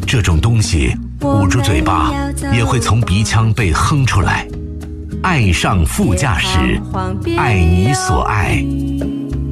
这种东西捂住嘴巴也会从鼻腔被哼出来。爱上副驾驶，爱你所爱。